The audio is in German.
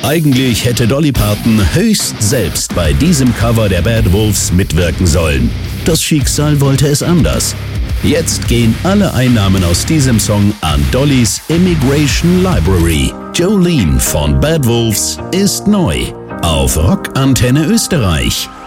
Eigentlich hätte Dolly Parton höchst selbst bei diesem Cover der Bad Wolves mitwirken sollen. Das Schicksal wollte es anders. Jetzt gehen alle Einnahmen aus diesem Song an Dollys Immigration Library. Jolene von Bad Wolves ist neu auf Rock Antenne Österreich.